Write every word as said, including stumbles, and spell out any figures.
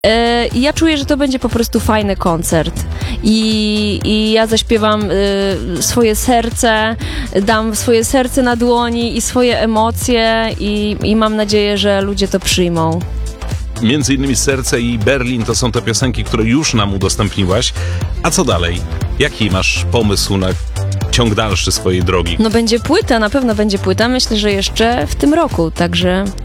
E, ja czuję, że to będzie po prostu fajny koncert i, i ja zaśpiewam e, swoje serce, dam swoje serce na dłoni i swoje emocje i, i mam nadzieję, że ludzie to przyjmą. Między innymi Serce i Berlin to są te piosenki, które już nam udostępniłaś. A co dalej? Jaki masz pomysł na ciąg dalszy swojej drogi? No będzie płyta, na pewno będzie płyta, myślę, że jeszcze w tym roku, także